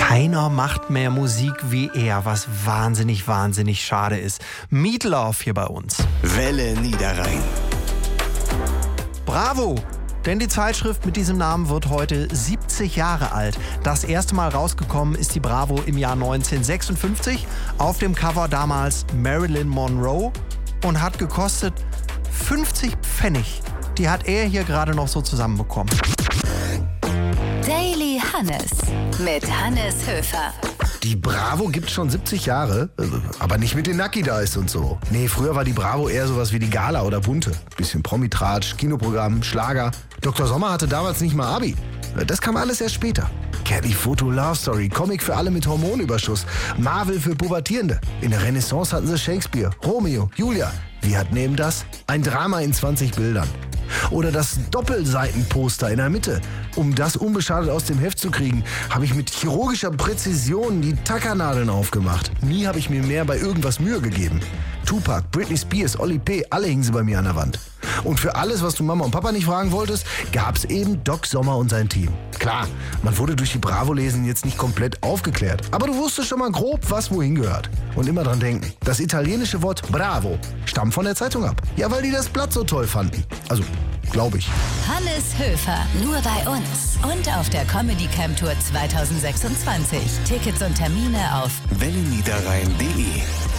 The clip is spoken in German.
Keiner macht mehr Musik wie er, was wahnsinnig, wahnsinnig schade ist. Meatloaf hier bei uns. Welle Niederrhein. Bravo! Denn die Zeitschrift mit diesem Namen wird heute 70 Jahre alt. Das erste Mal rausgekommen ist die Bravo im Jahr 1956. Auf dem Cover damals Marilyn Monroe und hat gekostet 50 Pfennig. Die hat er hier gerade noch so zusammenbekommen. Daily Hannes mit Hannes Höfer. Die Bravo gibt's schon 70 Jahre, aber nicht mit den Nucky Dice und so. Nee, früher war die Bravo eher sowas wie die Gala oder Bunte. Bisschen Promi-Tratsch, Kinoprogramm, Schlager. Dr. Sommer hatte damals nicht mal Abi. Das kam alles erst später. Cabby Photo Love Story, Comic für alle mit Hormonüberschuss, Marvel für Pubertierende. In der Renaissance hatten sie Shakespeare, Romeo, Julia. Wir hatten eben das, ein Drama in 20 Bildern. Oder das Doppelseitenposter in der Mitte. Um das unbeschadet aus dem Heft zu kriegen, habe ich mit chirurgischer Präzision die Tackernadeln aufgemacht. Nie habe ich mir mehr bei irgendwas Mühe gegeben. Tupac, Britney Spears, Oli P., alle hingen sie bei mir an der Wand. Und für alles, was du Mama und Papa nicht fragen wolltest, gab's eben Doc Sommer und sein Team. Klar, man wurde durch die Bravo-Lesen jetzt nicht komplett aufgeklärt, aber du wusstest schon mal grob, was wohin gehört. Und immer dran denken, das italienische Wort Bravo stammt von der Zeitung ab. Ja, weil die das Blatt so toll fanden. Also, glaube ich. Hannes Höfer, nur bei uns und auf der Comedy Camp Tour 2026. Tickets und Termine auf welleniederrhein.de